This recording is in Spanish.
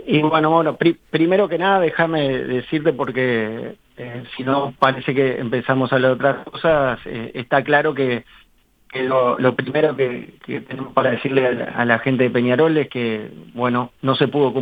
Y bueno, primero que nada, déjame decirte porque si no parece que empezamos a hablar de otras cosas. Está claro que lo primero que tenemos para decirle a la gente de Peñarol es que, bueno, no se pudo cumplir